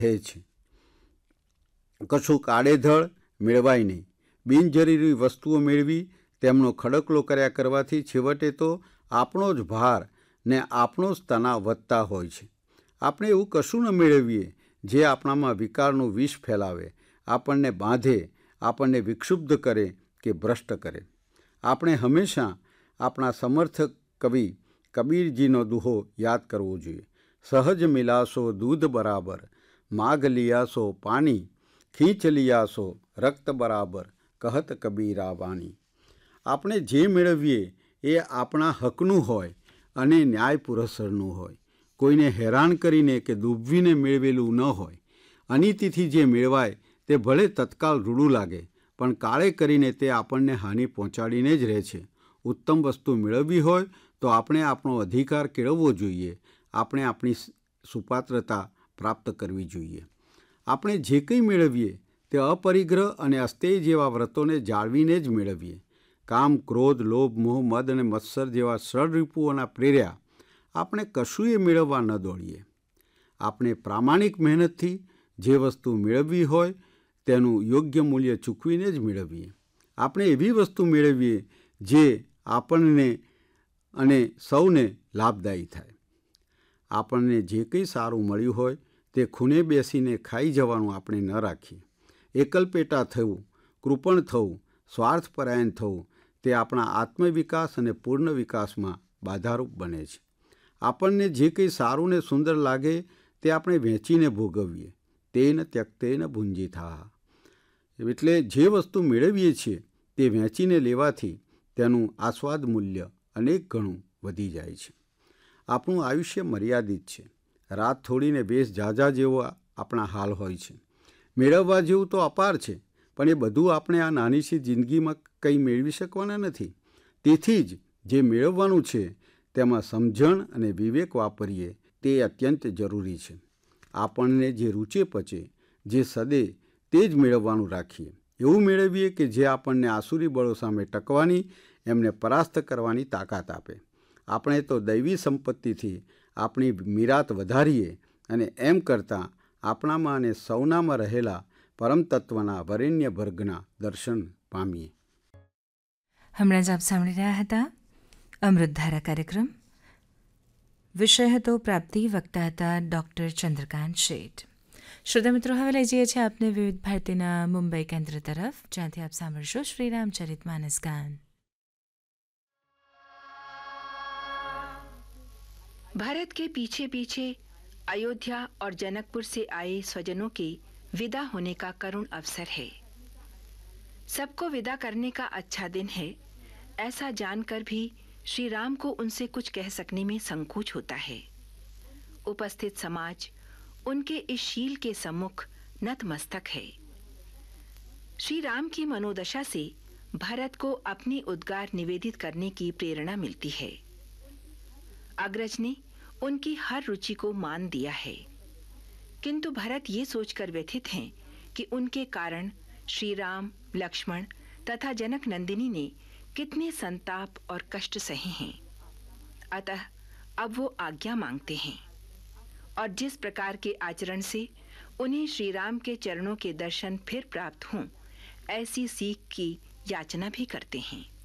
રહે છે. કશુંક આડેધડ મેળવાય નહીં. બિનજરૂરી વસ્તુઓ મેળવી તેમનો ખડકલો કર્યા કરવાથી છેવટે તો આપણો જ ભાર ને આપણો જ તણાવ વધતા હોય છે. આપણે એવું કશું ન મેળવીએ જે આપણામાં વિકારનું વિષ ફેલાવે, આપણને બાંધે, આપણને વિક્ષુબ્ધ કરે કે ભ્રષ્ટ કરે. આપણે હંમેશા આપણા સમર્થક કવિ કબીરજીનો દુહો યાદ કરવો જોઈએ. સહજ મિલાસો દૂધ બરાબર, માગ લિયાસો પાણી, ખીંચ લિયાસો રક્ત બરાબર, કહત કબીરા વાણી. આપણે જે મેળવીએ એ આપણા હકનું હોય અને ન્યાય પુરસ્સરનું હોય. કોઈને હેરાન કરીને કે દુભવીને મેળવેલું ન હોય. અનીતિથી જે મેળવાય તે ભલે તત્કાલ રૂડું લાગે, પણ કાળે કરીને તે આપણને હાનિ પહોંચાડીને જ રહે છે. ઉત્તમ વસ્તુ મેળવવી હોય તો આપણે આપણો અધિકાર કેળવવો જોઈએ. આપણે આપણી સુપાત્રતા પ્રાપ્ત કરવી જોઈએ. આપણે જે કંઈ મેળવીએ તે અપરિગ્રહ અને અસ્તેય જેવા વ્રતોને જાળવીને જ મેળવીએ. કામ, ક્રોધ, લોભ, મોહ, મદ અને મત્સર જેવા ષડરીપુઓના પ્રેર્યા આપણે કશુંય મેળવવા ન દોડીએ. આપણે પ્રામાણિક મહેનતથી જે વસ્તુ મેળવવી હોય તેનું યોગ્ય મૂલ્ય ચૂકવીને જ મેળવીએ. આપણે એવી વસ્તુ મેળવીએ જે આપણને અને સૌને લાભદાયી થાય. આપણને જે કંઈ સારું મળ્યું હોય તે ખૂણે બેસીને ખાઈ જવાનું આપણે ન રાખીએ. એકલપેટા થવું, કૃપણ થવું, સ્વાર્થપરાયણ થવું તે આપણા આત્મવિકાસ અને પૂર્ણ વિકાસમાં બાધારૂપ બને છે. આપણને જે કંઈ સારું ને સુંદર લાગે તે આપણે વહેંચીને ભોગવીએ. તેન ત્યક્તેન ભુંજીથા. એટલે જે વસ્તુ મેળવીએ છીએ તે વહેંચીને લેવાથી તેનું આસ્વાદ મૂલ્ય અનેક ગણું વધી જાય છે. આપણું આયુષ્ય મર્યાદિત છે. રાત થોડીને બેસ ઝાઝા જેવો આપણા હાલ હોય છે. મેળવવા જેવું તો અપાર છે, પણ એ બધું આપણે આ નાનીશી જિંદગીમાં કંઈ મેળવી શકવાના નથી. તેથી જ જે મેળવવાનું છે તેમાં સમજણ અને વિવેક વાપરીએ તે અત્યંત જરૂરી છે. આપણને જે રૂચે પચે, જે સદે તે જ મેળવવાનું રાખીએ. એવું મેળવીએ કે જે આપણને આસુરી બળો સામે ટકવાની, એમને પરાસ્ત કરવાની તાકાત આપે. આપણે તો દૈવી સંપત્તિથી આપણી મીરાત વધારીએ અને એમ કરતાં આપણામાં અને સૌનામાં રહેલા પરમતત્વના વરેણ્ય વર્ગના દર્શન પામીએ. હમણાં જ આપ સાંભળી રહ્યા હતા અમૃતધારા કાર્યક્રમ. વિષય હતો પ્રાપ્તિ. વક્તા હતા ડૉક્ટર ચંદ્રકાંત શેઠ. શ્રોતા મિત્રો, હવે લઈ જઈએ છીએ આપને વિવિધ ભારતીના મુંબઈ કેન્દ્ર તરફ, જ્યાંથી આપ સાંભળશો શ્રી રામચરિતમાનસ ગાન. भारत के पीछे पीछे अयोध्या और जनकपुर से आए स्वजनों के विदा होने का करुण अवसर है. सबको विदा करने का अच्छा दिन है, ऐसा जानकर भी श्री राम को उनसे कुछ कह सकने में संकोच होता है. उपस्थित समाज उनके इस शील के सम्मुख नतमस्तक है. श्री राम की मनोदशा से भरत को अपनी उद्गार निवेदित करने की प्रेरणा मिलती है. अग्रज ने उनकी हर रुचि को मान दिया है, किंतु भरत ये सोचकर व्यथित हैं कि उनके कारण श्री राम, लक्ष्मण तथा जनक नंदिनी ने कितने संताप और कष्ट सहे हैं. अतः अब वो आज्ञा मांगते हैं और जिस प्रकार के आचरण से उन्हें श्री राम के चरणों के दर्शन फिर प्राप्त हों, ऐसी सीख की याचना भी करते हैं.